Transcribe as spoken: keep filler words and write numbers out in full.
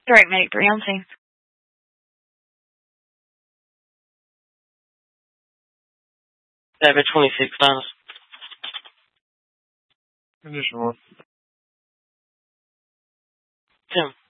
Direct Medic three on scene. David twenty-six miles. Condition one. Tim.